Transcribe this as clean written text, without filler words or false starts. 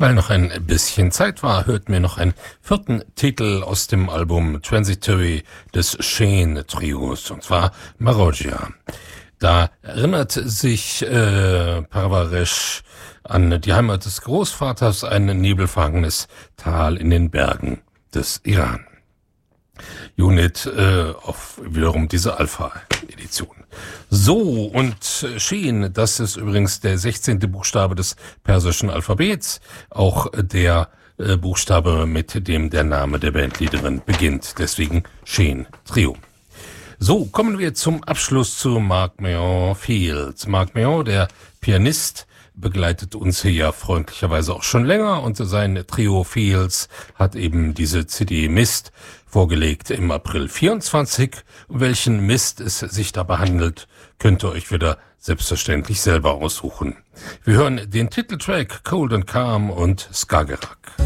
Weil noch ein bisschen Zeit war, hörten wir noch einen vierten Titel aus dem Album Transitory des Sheen-Trios, und zwar Marojia. Da erinnert sich Parvaresh an die Heimat des Großvaters, ein nebelverhangenes Tal in den Bergen des Iran. Unit auf wiederum diese Alpha-Edition. So, und Sheen, das ist übrigens der 16. Buchstabe des persischen Alphabets, auch der Buchstabe, mit dem der Name der Bandleaderin beginnt, deswegen Sheen Trio. So, kommen wir zum Abschluss zu Mark Mayon Fields. Mark Mayon, der Pianist, begleitet uns hier ja freundlicherweise auch schon länger, und sein Trio Fields hat eben diese CD Mist vorgelegt im April 24. Um welchen Mist es sich dabei handelt, könnt ihr euch wieder selbstverständlich selber aussuchen. Wir hören den Titeltrack Cold and Calm und Skagerrak.